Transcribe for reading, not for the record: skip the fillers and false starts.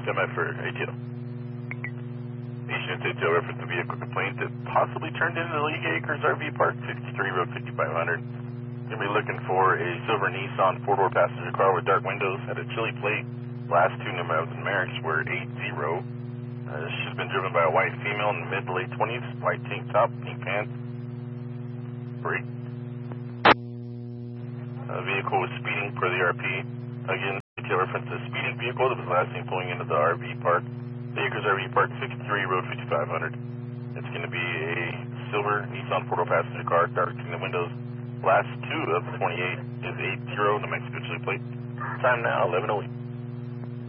stand by for ATO. Agent ATO reference the vehicle complaint that possibly turned into the League Acres RV Park, 53 Road 5500. Going to be looking for a silver Nissan four-door passenger car with dark windows, had a chili plate. Last two numerics were 80. She's been driven by a white female in the mid to late 20s, white tank top, pink pants. Brake. Vehicle was speeding per the RP. Again, detail reference to speeding vehicle that was last seen pulling into the RV park. The Acres RV Park, 63 Road 5500. It's going to be a silver Nissan four-door passenger car, dark tinted windows. Last two of the 28 is 80, the Mexico chili plate. Time now, 11:08.